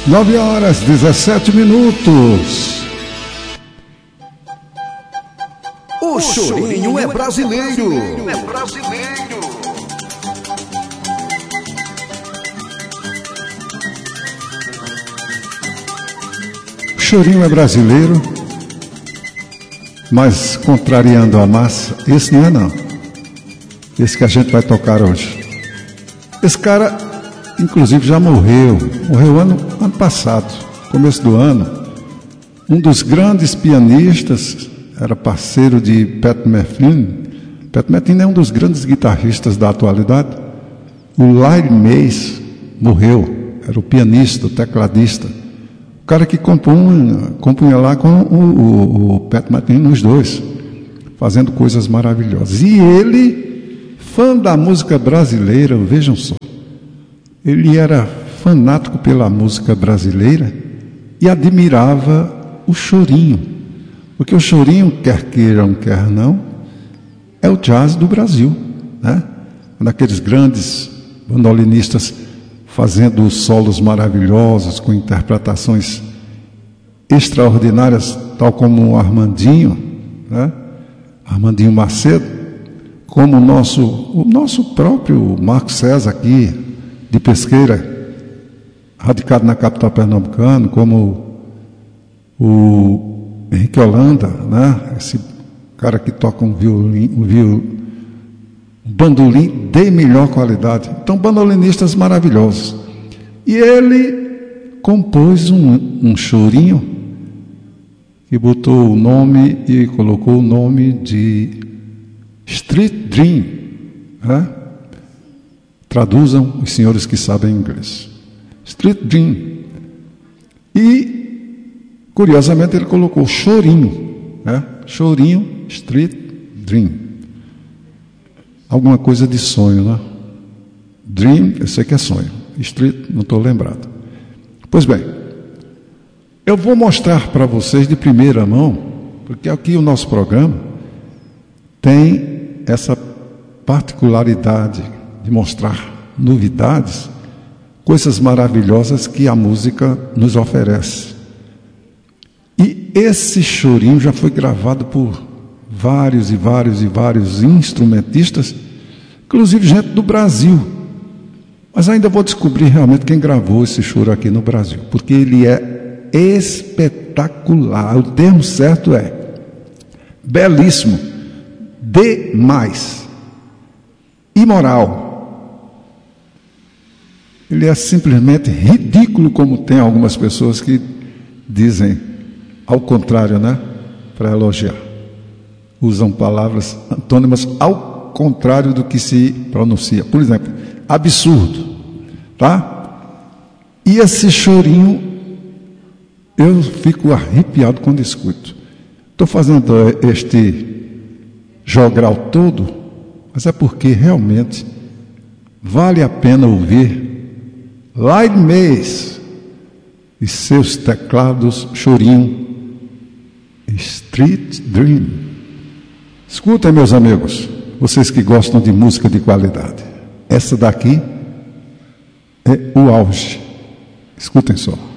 9h17. O chorinho é brasileiro. É brasileiro. O chorinho é brasileiro, mas contrariando a massa, esse não é não. Esse que a gente vai tocar hoje. Esse cara, inclusive, já morreu ano passado, começo do ano. Um dos grandes pianistas, era parceiro de Pat Metheny. Pat Metheny é um dos grandes guitarristas da atualidade. O Lyle Mays morreu, era o pianista, o tecladista. O cara que compunha lá com o Pat Metheny, nos dois, fazendo coisas maravilhosas. E ele, fã da música brasileira, vejam só, ele era fanático pela música brasileira e admirava o chorinho, porque o chorinho, quer queiram, quer não, é o jazz do Brasil, né? Um daqueles grandes bandolinistas fazendo solos maravilhosos, com interpretações extraordinárias, tal como o Armandinho, né? Armandinho Macedo, como o nosso próprio Marco César aqui, de Pesqueira, radicado na capital pernambucana, como o Henrique Holanda, né? Esse cara que toca um bandolim de melhor qualidade. Então, bandolinistas maravilhosos. E ele compôs um chorinho e botou o nome e colocou o nome de Street Dream, né? Traduzam os senhores que sabem inglês. Street Dream. E, curiosamente, ele colocou chorinho, né? Chorinho, Street Dream. Alguma coisa de sonho, né? Dream, eu sei que é sonho. Street, não estou lembrado. Pois bem, eu vou mostrar para vocês de primeira mão, porque aqui o nosso programa tem essa particularidade de mostrar novidades, coisas maravilhosas que a música nos oferece. E esse chorinho já foi gravado por vários instrumentistas, inclusive gente do Brasil. Mas ainda vou descobrir realmente quem gravou esse choro aqui no Brasil, porque ele é espetacular. O termo certo é belíssimo, demais, imoral. Ele é simplesmente ridículo, como tem algumas pessoas que dizem ao contrário, né? Para elogiar. Usam palavras antônimas ao contrário do que se pronuncia. Por exemplo, absurdo, tá? E esse chorinho, eu fico arrepiado quando escuto. Estou fazendo este jogral todo, mas é porque realmente vale a pena ouvir Lyle Mays e seus teclados chorinho Street Dream. Escutem, meus amigos, vocês que gostam de música de qualidade. Essa daqui é o auge. Escutem só.